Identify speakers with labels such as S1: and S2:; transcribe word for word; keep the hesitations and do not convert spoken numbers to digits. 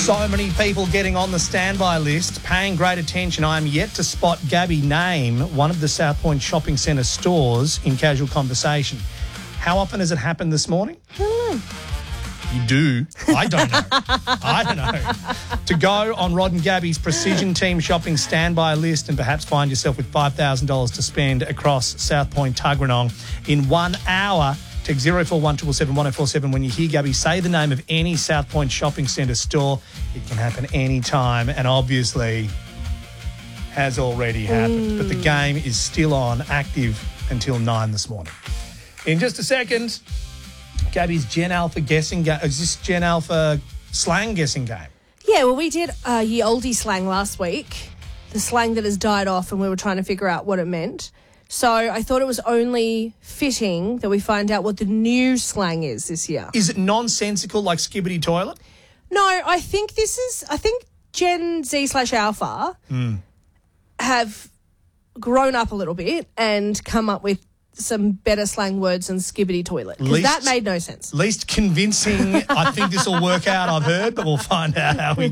S1: So many people getting on the standby list, paying great attention. I am yet to spot Gabby name one of the South Point Shopping Centre stores in casual conversation. How often has it happened this morning?
S2: I don't know.
S1: You do. I don't know. I don't know. To go on Rod and Gabby's Precision Team Shopping standby list and perhaps find yourself with five thousand dollars to spend across South Point, Tuggeranong in one hour. Text zero four one seven seven one oh four seven when you hear Gabby say the name of any South Point Shopping Centre store. It can happen any time and obviously has already happened. Mm. But the game is still on, active until nine this morning. In just a second, Gabby's Gen Alpha guessing game. Is this Gen Alpha slang guessing game?
S2: Yeah, well, we did uh, ye oldie slang last week, the slang that has died off, and we were trying to figure out what it meant. So I thought it was only fitting that we find out what the new slang is this year.
S1: Is it nonsensical like skibbity toilet?
S2: No, I think this is, I think Gen Z slash Alpha
S1: mm. have
S2: grown up a little bit and come up with some better slang words than skibbity toilet. Because that made no sense.
S1: Least convincing. I think this will work out, I've heard, but we'll find out how we